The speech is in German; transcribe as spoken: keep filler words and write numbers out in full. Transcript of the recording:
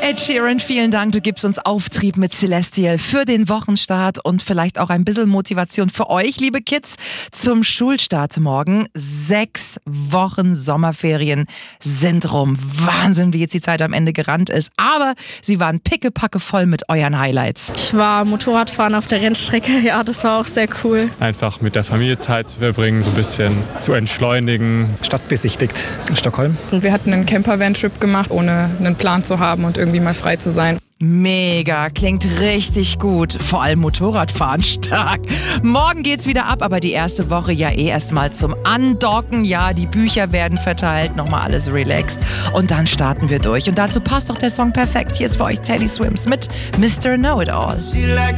Ed Sheeran, vielen Dank. Du gibst uns Auftrieb mit Celestial für den Wochenstart und vielleicht auch ein bisschen Motivation für euch, liebe Kids, zum Schulstart morgen. Sechs Wochen Sommerferien sind rum. Wahnsinn, wie jetzt die Zeit am Ende gerannt ist. Aber sie waren pickepacke voll mit euren Highlights. Ich war Motorradfahren auf der Rennstrecke. Ja, das war auch sehr cool. Einfach mit der Familie Zeit zu verbringen, so ein bisschen zu entschleunigen. Stadt besichtigt in Stockholm. Und wir hatten einen Campervan-Trip gemacht, ohne einen Plan zu haben und irgendwie mal frei zu sein. Mega, klingt richtig gut. Vor allem Motorradfahren stark. Morgen geht's wieder ab, aber die erste Woche ja eh erstmal zum Andocken. Ja, die Bücher werden verteilt, nochmal alles relaxed. Und dann starten wir durch. Und dazu passt doch der Song perfekt. Hier ist für euch Teddy Swims mit Mister Know-It-All.